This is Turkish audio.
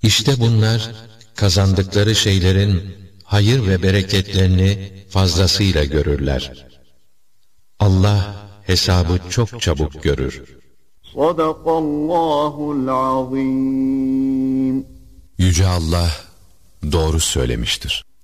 İşte bunlar kazandıkları şeylerin hayır ve bereketlerini fazlasıyla görürler. Allah hesabı çok çabuk görür. Sadakallahul azim. Yüce Allah doğru söylemiştir.